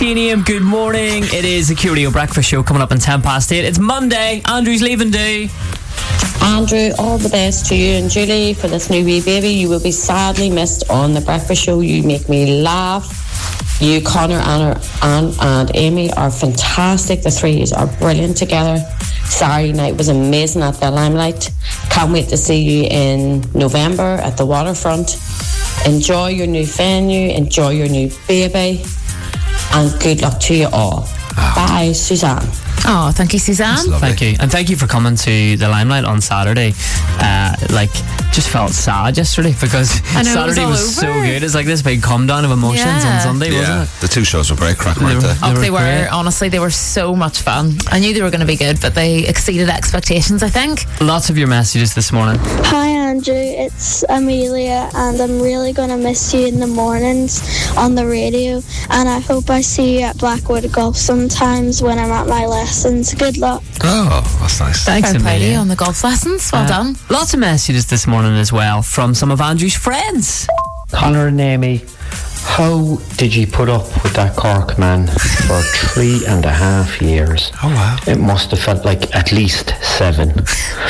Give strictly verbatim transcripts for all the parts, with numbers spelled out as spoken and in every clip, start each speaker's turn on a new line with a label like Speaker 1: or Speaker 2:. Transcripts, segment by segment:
Speaker 1: Titanium, good morning. It is the Q Radio Breakfast Show coming up in ten past eight. It's Monday. Andrew's leaving do.
Speaker 2: Andrew, all the best to you and Julie for this new wee baby. You will be sadly missed on the Breakfast Show. You make me laugh. You, Connor, Anna, Anne and Amy are fantastic. The three are brilliant together. Saturday night was amazing at the Limelight. Can't wait to see you in November at the Waterfront. Enjoy your new venue. Enjoy your new baby. And good luck to you all. Oh. Bye, Suzanne.
Speaker 3: Oh, thank you, Suzanne.
Speaker 1: Thank you. And thank you for coming to the Limelight on Saturday. Uh, like, just felt sad yesterday because
Speaker 3: I know,
Speaker 1: Saturday
Speaker 3: it was,
Speaker 1: was
Speaker 3: all
Speaker 1: so
Speaker 3: over.
Speaker 1: good. It's like this big calm down of emotions
Speaker 3: Yeah.
Speaker 1: on Sunday,
Speaker 4: Yeah,
Speaker 1: wasn't it?
Speaker 4: the two shows were great crack, weren't they?
Speaker 3: Oh,
Speaker 1: They
Speaker 3: they
Speaker 1: were
Speaker 3: were,
Speaker 1: great.
Speaker 3: honestly, they were so much fun. I knew they were going to be good, but they exceeded expectations, I think.
Speaker 1: Lots of your messages this morning.
Speaker 5: Hi Andrew, it's Amelia and I'm really going to miss you in the mornings on the radio, and I hope I see you at Blackwood Golf sometimes when I'm at my lessons. Good luck.
Speaker 4: Oh, that's nice.
Speaker 1: Thanks,
Speaker 3: Fair play to you
Speaker 1: Amelia.
Speaker 3: on the golf lessons. Well
Speaker 1: Uh,
Speaker 3: done.
Speaker 1: Lots of messages this morning as well from some of Andrew's friends.
Speaker 6: Connor and Amy, how did you put up with that Cork man for three and a half years?
Speaker 4: Oh, wow.
Speaker 6: It must have felt like at least seven.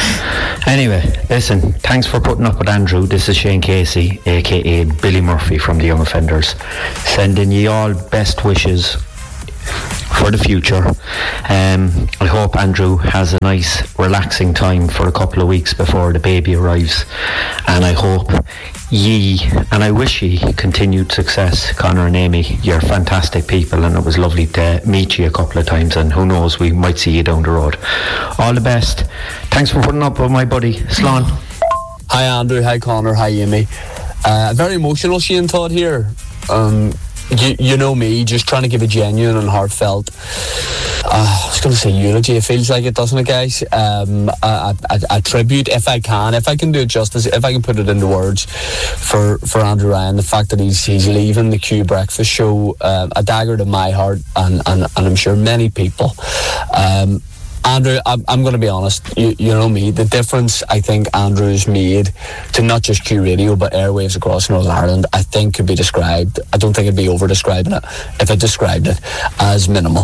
Speaker 6: Anyway, listen, thanks for putting up with Andrew. This is Shane Casey, aka Billy Murphy from the Young Offenders, sending you all best wishes for the future. um, I hope Andrew has a nice relaxing time for a couple of weeks before the baby arrives, and I hope ye and I wish ye continued success. Connor and Amy, you're fantastic people, and it was lovely to meet you a couple of times, and who knows, we might see you down the road. All the best. Thanks for putting up with my buddy Slán.
Speaker 7: Hi Andrew, hi Connor, hi Amy. Uh, very emotional Shane Todd here. Um, you, you know me, just trying to give a genuine and heartfelt, uh, I was going to say eulogy, it feels like it, doesn't it guys? Um, a, a, a tribute, if I can, if I can do it justice, if I can put it into words for, for Andrew Ryan, the fact that he's he's leaving the Q Breakfast Show, uh, a dagger to my heart, and, and, and I'm sure many people. Um, Andrew, I'm, I'm going to be honest, you, you know me, the difference I think Andrew's made to not just Q Radio but airwaves across Northern Ireland, I think could be described, I don't think it'd be over describing it if I described it as minimal.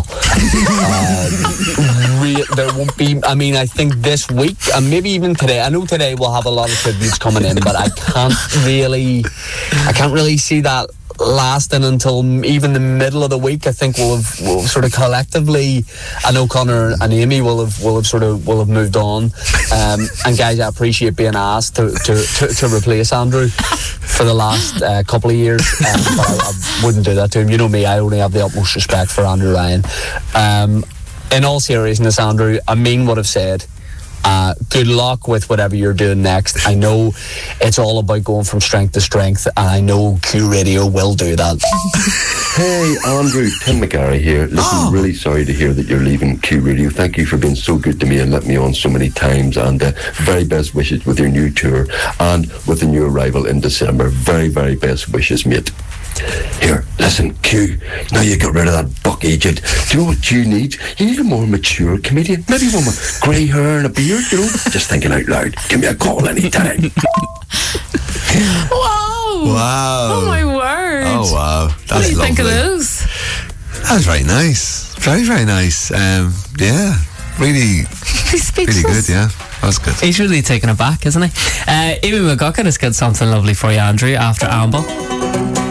Speaker 7: um, re- there won't be, I mean, I think this week and maybe even today, I know today we'll have a lot of tributes coming in, but I can't really I can't really see that lasting until even the middle of the week. I think we'll have, we'll have sort of collectively, I know Connor and Amy will have will have sort of will have moved on, um, and guys, I appreciate being asked to to, to, to replace Andrew for the last uh, couple of years, um, but I, I wouldn't do that to him. You know me, I only have the utmost respect for Andrew Ryan. Um, in all seriousness, Andrew, I mean what I've said. Uh, good luck with whatever you're doing next. I know it's all about going from strength to strength, and I know Q Radio will do that.
Speaker 8: Hey Andrew, Tim McGarry here. Listen, oh. really sorry to hear that you're leaving Q Radio. Thank you for being so good to me and letting me on so many times, and uh, very best wishes with your new tour and with the new arrival in December. Very, very best wishes, mate. Here, listen, Q, now you got rid of that buck agent. Do you know what you need? You need a more mature comedian. Maybe one with grey hair and a beard, you know? Just thinking out loud. Give me a call anytime.
Speaker 3: Wow.
Speaker 4: Wow.
Speaker 3: Oh my word.
Speaker 4: Oh wow. That's
Speaker 3: what do you
Speaker 4: lovely.
Speaker 3: think of those?
Speaker 4: That was very nice. Very, very nice. Um, yeah, really, really good, yeah. That was good.
Speaker 1: He's really taken aback, isn't he? Uh, Amy McGuckin has got something lovely for you, Andrew, after Amble.